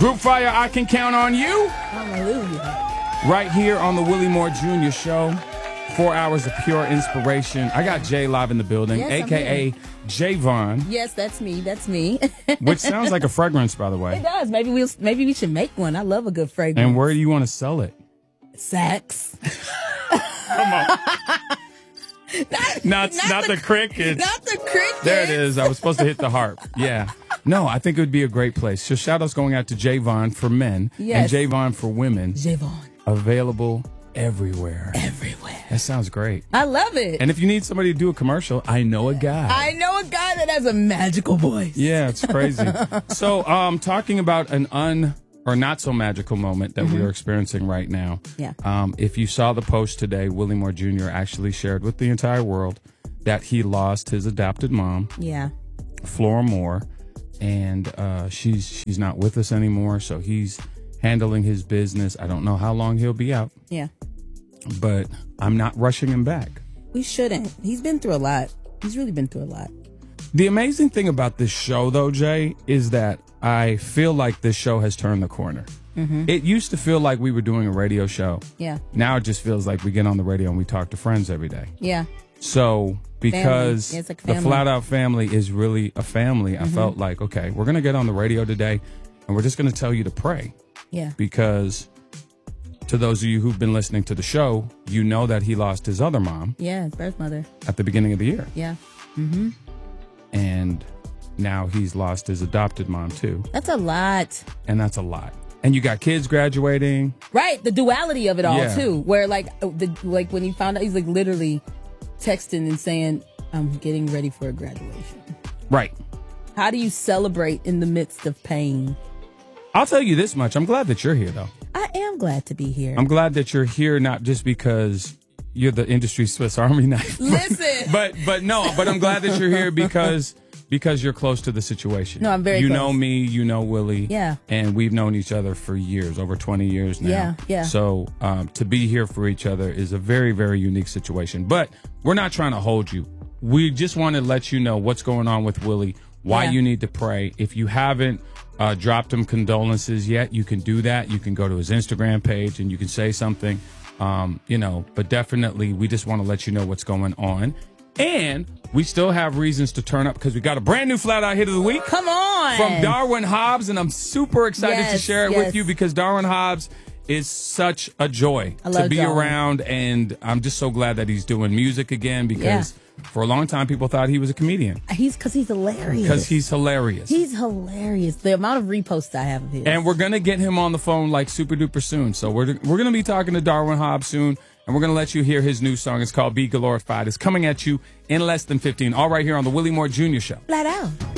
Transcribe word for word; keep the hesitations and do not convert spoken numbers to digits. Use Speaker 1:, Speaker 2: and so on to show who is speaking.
Speaker 1: Group Fire, I Can Count on You.
Speaker 2: Hallelujah.
Speaker 1: Right here on the Willie Moore Junior Show. Four hours of pure inspiration. I got Jay live in the building,
Speaker 2: yes,
Speaker 1: a k a. Javon.
Speaker 2: Yes, that's me. That's me.
Speaker 1: Which sounds like a fragrance, by the way.
Speaker 2: It does. Maybe we'll maybe we should make one. I love a good fragrance.
Speaker 1: And where do you want to sell it?
Speaker 2: Saks.
Speaker 1: Come on.
Speaker 2: not,
Speaker 1: not,
Speaker 2: not,
Speaker 1: not
Speaker 2: the,
Speaker 1: the crickets.
Speaker 2: Not the crickets.
Speaker 1: There it is. I was supposed to hit the harp. Yeah. No, I think it would be a great place. So shout outs going out to Javon for men
Speaker 2: yes.
Speaker 1: and Javon for women.
Speaker 2: Javon.
Speaker 1: Available everywhere.
Speaker 2: Everywhere.
Speaker 1: That sounds great.
Speaker 2: I love it.
Speaker 1: And if you need somebody to do a commercial, I know a guy.
Speaker 2: I know a guy that has a magical voice.
Speaker 1: Yeah, it's crazy. So, um, talking about an un or not so magical moment that mm-hmm. we are experiencing right now.
Speaker 2: Yeah.
Speaker 1: Um, if you saw the post today, Willie Moore Junior actually shared with the entire world that he lost his adopted mom.
Speaker 2: Yeah.
Speaker 1: Flora Moore, and uh, she's she's not with us anymore. So he's handling his business. I don't know how long he'll be out.
Speaker 2: Yeah.
Speaker 1: But I'm not rushing him back.
Speaker 2: We shouldn't. He's been through a lot. He's really been through a lot.
Speaker 1: The amazing thing about this show, though, Jay, is that I feel like this show has turned the corner. Mm-hmm. It used to feel like we were doing a radio show.
Speaker 2: Yeah.
Speaker 1: Now it just feels like we get on the radio and we talk to friends every day.
Speaker 2: Yeah.
Speaker 1: So because
Speaker 2: yeah, like
Speaker 1: the Flat Out family is really a family, mm-hmm. I felt like, okay, we're going to get on the radio today and we're just going to tell you to pray.
Speaker 2: Yeah.
Speaker 1: Because to those of you who've been listening to the show, you know that he lost his other mom.
Speaker 2: Yeah, his birth mother.
Speaker 1: At the beginning of the year.
Speaker 2: Yeah. Mm-hmm.
Speaker 1: And now he's lost his adopted mom, too.
Speaker 2: That's a lot.
Speaker 1: And that's a lot. And you got kids graduating.
Speaker 2: Right. The duality of it all,
Speaker 1: yeah.
Speaker 2: too. Where, like, the, like when he found out, he's, like, literally texting and saying, I'm getting ready for a graduation.
Speaker 1: Right.
Speaker 2: How do you celebrate in the midst of pain?
Speaker 1: I'll tell you this much. I'm glad that you're here, though.
Speaker 2: I am glad to be here.
Speaker 1: I'm glad that you're here, not just because you're the industry Swiss Army knife.
Speaker 2: Listen.
Speaker 1: But but no, but I'm glad that you're here because because you're close to the situation.
Speaker 2: No, I'm very
Speaker 1: You
Speaker 2: close.
Speaker 1: know me, you know Willie.
Speaker 2: Yeah.
Speaker 1: And we've known each other for years, over twenty years now.
Speaker 2: Yeah, yeah.
Speaker 1: So um, to be here for each other is a very, very unique situation. But we're not trying to hold you. We just want to let you know what's going on with Willie, why
Speaker 2: yeah.
Speaker 1: you need to pray. If you haven't uh, dropped him condolences yet, you can do that. You can go to his Instagram page and you can say something, um, you know, but definitely we just want to let you know what's going on. And we still have reasons to turn up because we got a brand new Flat Out Hit of the Week.
Speaker 2: Come on.
Speaker 1: From Darwin Hobbs, and I'm super excited
Speaker 2: yes,
Speaker 1: to share it
Speaker 2: yes.
Speaker 1: with you because Darwin Hobbs is such a joy
Speaker 2: I love
Speaker 1: to be
Speaker 2: Darwin.
Speaker 1: around, and I'm just so glad that he's doing music again because yeah. for a long time people thought he was a comedian.
Speaker 2: He's because he's hilarious.
Speaker 1: Because he's hilarious.
Speaker 2: He's hilarious. The amount of reposts I have of his.
Speaker 1: And we're gonna get him on the phone like super duper soon. So we're we're gonna be talking to Darwin Hobbs soon, and we're gonna let you hear his new song. It's called Be Glorified. It's coming at you in less than fifteen. All right here on the Willie Moore Junior Show.
Speaker 2: Flat Out.